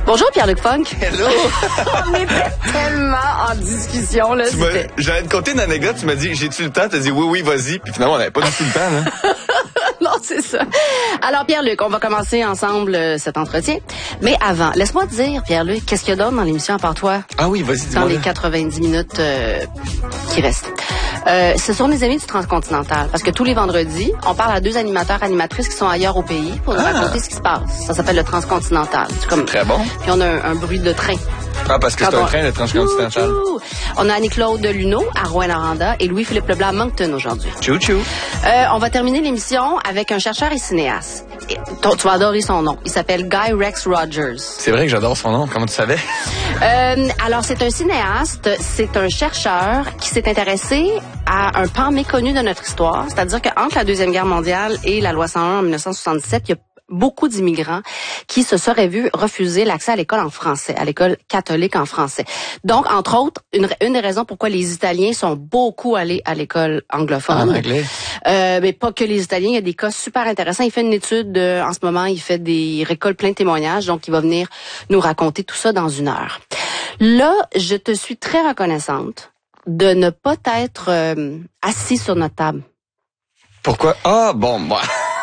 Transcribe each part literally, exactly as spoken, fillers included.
Bonjour Pierre-Luc Funk. Hello. On était tellement en discussion, là. J'allais te conter une anecdote, tu m'as dit, j'ai-tu le temps? Tu as dit oui, oui, vas-y. Puis finalement, on n'avait pas du tout le temps, là. Non, c'est ça. Alors, Pierre-Luc, on va commencer ensemble euh, cet entretien. Mais avant, laisse-moi te dire, Pierre-Luc, qu'est-ce qu'il y a d'autre dans l'émission à part toi? Ah oui, vas-y, dis-moi. Dans les quatre-vingt-dix minutes euh, qui restent. Euh, ce sont les amis du Transcontinental. Parce que tous les vendredis, on parle à deux animateurs, animatrices qui sont ailleurs au pays pour nous Ah. raconter ce qui se passe. Ça s'appelle le Transcontinental. C'est comme... Très bon. Puis on a un, un bruit de train. Ah, parce que c'est Quand un on- train, le Transcontinental. Tchou, tchou. On a Annie-Claude Luneau à Rouyn-Noranda et Louis-Philippe Leblanc à Moncton aujourd'hui. Tchou, tchou. Euh, on va terminer l'émission avec un chercheur et cinéaste. Et, toi, tu vas adorer son nom. Il s'appelle Guy Rex Rogers. C'est vrai que j'adore son nom. Comment tu savais? Euh, alors, c'est un cinéaste, c'est un chercheur qui s'est intéressé à un pan méconnu de notre histoire. C'est-à-dire qu'entre la Deuxième Guerre mondiale et la loi cent un en dix-neuf cent soixante-dix-sept, il y a beaucoup d'immigrants qui se seraient vus refuser l'accès à l'école en français, à l'école catholique en français. Donc, entre autres, une, une des raisons pourquoi les Italiens sont beaucoup allés à l'école anglophone. En anglais. Euh, mais pas que les Italiens, il y a des cas super intéressants. Il fait une étude, euh, en ce moment, il fait des il récolte plein de témoignages, donc il va venir nous raconter tout ça dans une heure. Là, je te suis très reconnaissante de ne pas être euh, assis sur notre table. Pourquoi? Ah, bon, moi.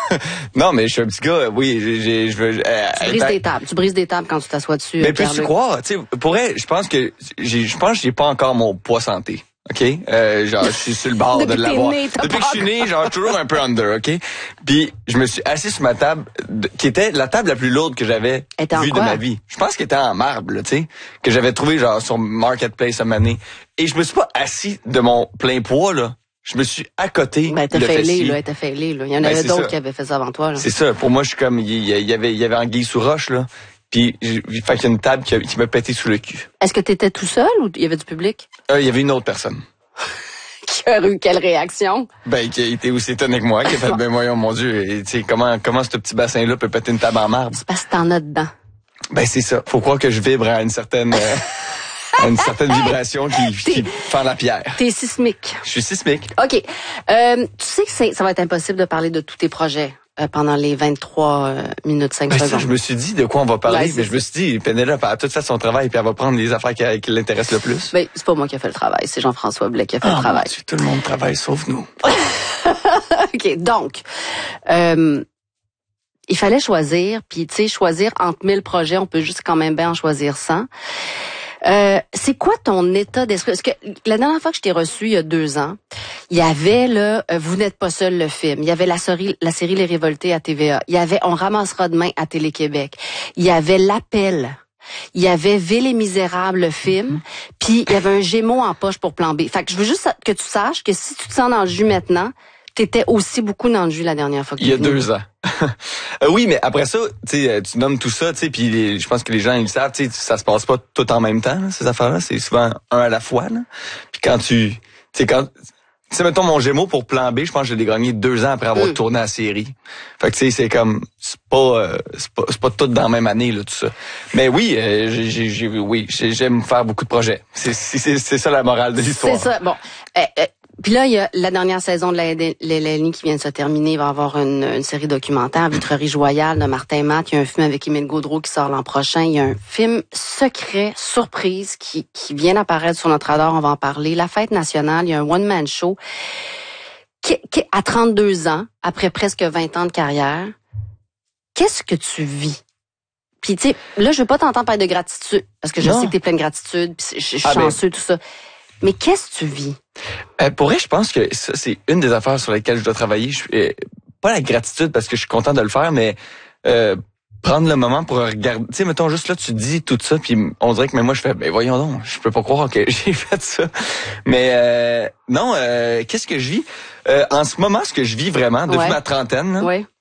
Non, mais je suis un petit gars, oui, j'ai, j'ai, je veux... euh, Tu brises être- des tables. Tu brises des tables quand tu t'assois dessus. Mais euh, peux-tu Pierre-Luc. croire, tu sais, pour vrai, je pense que, j'ai, je pense que j'ai pas encore mon poids santé. OK? Euh, genre, je suis sur le bord de Depuis que t'es l'avoir. né, t'as Depuis pas que je suis né, genre, toujours un peu under, OK? Puis, je me suis assis sur ma table, de- qui était la table la plus lourde que j'avais Elle était en vue de quoi? ma vie. Je pense qu'elle était en marbre, là, tu sais, que j'avais trouvé, genre, sur Marketplace à année. Et je me suis pas assis de mon plein poids, là. Je me suis à côté Ben, t'as le failé, fessier. là, t'as failé, là. Il y en Ben, avait c'est d'autres ça. qui avaient fait ça avant toi, là. C'est ça. Pour moi, je suis comme, il y, il y avait, il y avait Anguille sous roche, là. Puis, j'ai- fait qu'il y a une table qui, a- qui m'a pété sous le cul. Est-ce que t'étais tout seul ou il y avait du public? Euh, il y avait une autre personne. Qui a eu quelle réaction? Ben, qui a été aussi étonné que moi, qui a fait, ben, voyons, mon Dieu, et, tu sais, comment, comment ce petit bassin-là peut péter une table en marbre? C'est parce que t'en as dedans. Ben, c'est ça. Faut croire que je vibre à une certaine, euh, à une certaine vibration qui, qui fend la pierre. T'es sismique. Je suis sismique. OK. Euh, tu sais que c'est, ça va être impossible de parler de tous tes projets euh, pendant les vingt-trois euh, minutes cinq Ben, ça, secondes. je me suis dit de quoi on va parler, Ouais, c'est mais je me suis dit, Pénélope, elle a tout fait son travail, puis elle va prendre les affaires qui, qui l'intéressent le plus. Ben, c'est pas moi qui ai fait le travail, c'est Jean-François Blais qui a fait Ah, le travail. mon Dieu, tout le monde travaille, sauf nous. OK, donc, euh, il fallait choisir, puis tu sais, choisir entre mille projets, on peut juste quand même bien en choisir cent. Euh, c'est quoi ton état d'esprit? Parce que la dernière fois que je t'ai reçu, il y a deux ans, il y avait là, euh, Vous n'êtes pas seul le film. Il y avait la série, la série Les Révoltés à T V A. Il y avait On ramassera demain à Télé-Québec. Il y avait L'Appel. Il y avait Ville et Misérable, le film. Puis il y avait un Gémeaux en poche pour Plan B. Fait que je veux juste que tu saches que si tu te sens dans le jus maintenant, t'étais aussi beaucoup dans le jus la dernière fois que Il y a t'es venu. deux ans. Euh, oui, mais après ça, tu sais, tu nommes tout ça, tu sais, puis les- je pense que les gens ils le savent, tu sais, ça se passe pas tout en même temps, là, ces affaires-là, c'est souvent un à la fois. Là. Puis quand tu, tu sais, quand, tu sais, mettons mon Gémeaux pour Plan B, je pense que je l'ai gagné deux ans après avoir Mm. tourné la série. Fait que tu sais, c'est comme, c'est pas, euh, c'est pas, c'est pas tout dans la même année là, tout ça. Mais oui, euh, j'ai, j'ai, j'ai- oui, j'ai- j'aime faire beaucoup de projets. C'est, c'est, c'est, c'est ça la morale de l'histoire. C'est ça. Bon. Euh, euh, puis là, il y a la dernière saison de la L L N qui vient de se terminer. Il va y avoir une, une série documentaire, Vitrerie Joyale de Martin Matt. Il y a un film avec Émile Gaudreau qui sort l'an prochain. Il y a un film secret, surprise, qui, qui vient d'apparaître sur notre radar. On va en parler. La Fête nationale, il y a un one-man show. Qui, qui, à trente-deux ans, après presque vingt ans de carrière, qu'est-ce que tu vis? Puis tu sais, là, je veux pas t'entendre parler de gratitude, parce que je Non. sais que t'es plein de gratitude, puis je je suis Ah, ben- chanceux, tout ça. Mais qu'est-ce que tu vis? Euh, pour vrai, je pense que ça, c'est une des affaires sur lesquelles je dois travailler. Je, euh, pas la gratitude parce que je suis content de le faire, mais euh, prendre le moment pour regarder. Tu sais, mettons juste là, tu dis tout ça, puis on dirait que mais moi je fais, ben voyons donc, je peux pas croire que j'ai fait ça. Mais euh, non, euh, qu'est-ce que je vis euh, en ce moment? Ce que je vis vraiment depuis Ouais. ma trentaine, là, Oui.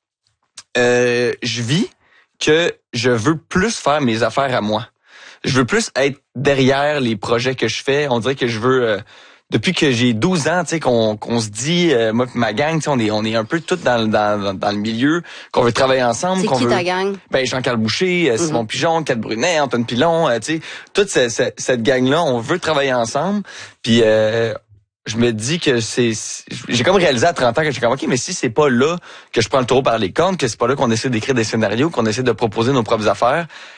euh, je vis que je veux plus faire mes affaires à moi. Je veux plus être derrière les projets que je fais. On dirait que je veux euh, depuis que j'ai douze ans, tu sais, qu'on qu'on se dit, euh, moi et ma gang, tu sais, on est on est un peu tous dans, dans, dans le milieu, qu'on veut travailler ensemble. C'est qu'on qui veut, ta gang? Ben Jean-Carl Boucher, euh, Simon Mm-hmm. Pigeon, Kat Brunet, Antoine Pilon, euh, tu sais, toute cette, cette, cette gang-là, on veut travailler ensemble. Puis euh, je me dis que c'est, j'ai comme réalisé à trente ans que j'ai comme, OK, mais si c'est pas là que je prends le taureau par les cornes, que c'est pas là qu'on essaie d'écrire des scénarios, qu'on essaie de proposer nos propres affaires,